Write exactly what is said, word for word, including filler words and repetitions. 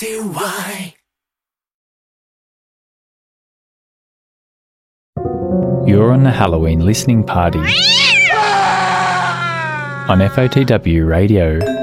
T Y. You're on the Halloween listening party on F O T W Radio.